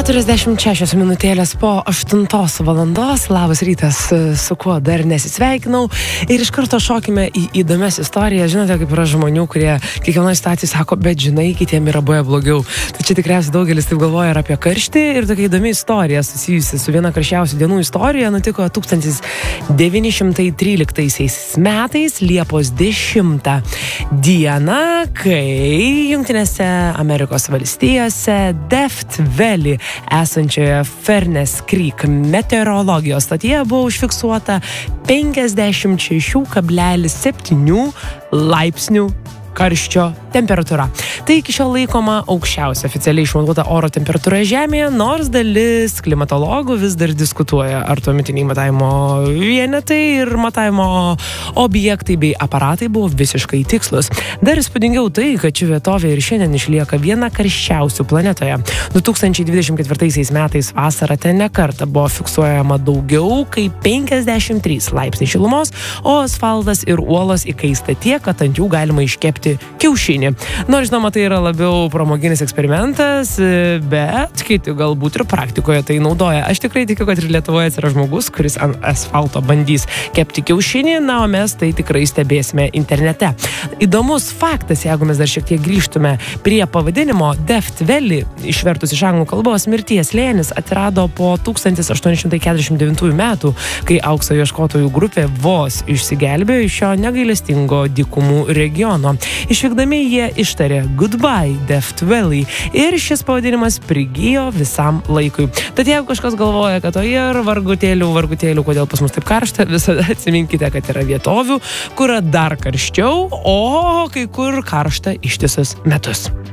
46 minutėlės po 8 valandos. Labas rytas, su kuo dar nesisveikinau. Ir iš karto šokime į įdomias istorijas. Žinote, kaip yra žmonių, kurie kiekvienoje situacijoje sako, bet žinai, kitiem yra buvę blogiau. Tai čia tikriausiai daugelis taip galvoja ir apie karštį. Ir tokia įdomi istorija susijusi su viena karščiausių dienų istorija nutiko 1913 metais, Liepos 10 dieną, kai Jungtinėse Amerikos valstijose Death Valley esančioje Furnace Creek meteorologijos stotyje buvo užfiksuota 56,7 laipsnių karščio temperatūra. Tai iki šiol laikoma aukščiausia oficialiai išmatuota oro temperatūra Žemėje, nors dalis klimatologų vis dar diskutuoja, ar tuometiniai matavimo vienetai ir matavimo objektai bei aparatai buvo visiškai tikslus. Dar įspūdingiau tai, kad ši vietovė ir šiandien išlieka viena karščiausių planetoje. 2024 metais vasarą ten nekartą buvo fiksuojama daugiau kaip 53 laipsniai šilumos, o asfaltas ir uolos įkaista tiek, kad ant jų galima iškepti kiaušinį. Nors žinoma, tai yra labiau pramoginis eksperimentas, bet kiti galbūt ir praktikoje tai naudoja. Aš tikrai tikiu, kad ir Lietuvoje yra žmogus, kuris ant asfalto bandys kepti kiaušinį, na, o mes tai tikrai stebėsime internete. Įdomus faktas, jeigu mes dar šiek tiek grįžtume prie pavadinimo, Death Valley, išvertus iš anglų kalbos, mirties slėnis atsirado po 1849 metų, kai aukso ieškotojų grupė vos išsigelbėjo iš šio negailestingo dykumų regiono. Išvykdami jie ištarė Goodbye Death Valley ir šis pavadinimas prigijo visam laikui. Tad jeigu kažkas galvoja, kad ir vargutėlių, kodėl pas mus taip karšta, visada atsiminkite, kad yra vietovių, kur dar karščiau, o kai kur karšta ištisus metus.